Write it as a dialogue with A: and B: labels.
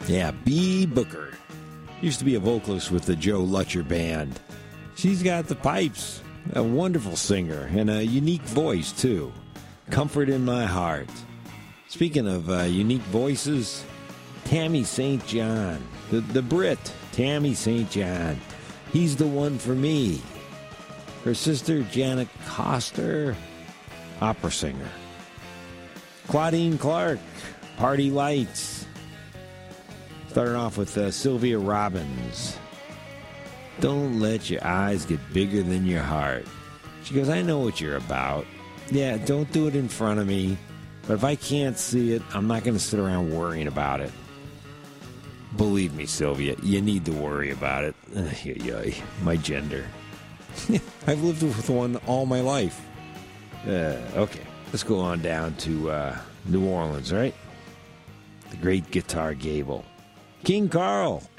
A: Yeah, Bee Booker. Used to be a vocalist with the Joe Lutcher Band. She's got the pipes, a wonderful singer, and a unique voice, too. Comfort in my heart. Speaking of unique voices, Tammy St. John, the Brit, Tammy St. John. He's the one for me. Her sister, Janet Coster, opera singer. Claudine Clark, Party Lights. Starting off with Sylvia Robbins. Don't let your eyes get bigger than your heart. She goes, I know what you're about. Yeah, don't do it in front of me. But if I can't see it, I'm not going to sit around worrying about it. Believe me, Sylvia, you need to worry about it. My gender. I've lived with one all my life. Okay, let's go on down to New Orleans, right? The great Guitar Gable. King Carl.